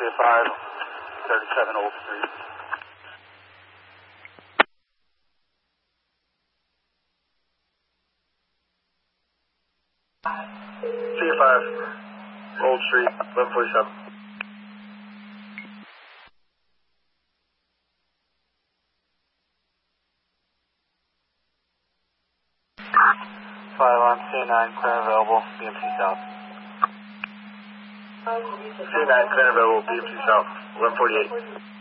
5, 37 Old Street. C5, Old Street, 1147. 5 on C9, clear and available, BMC South. C9, clear and available, BMC South, 1148.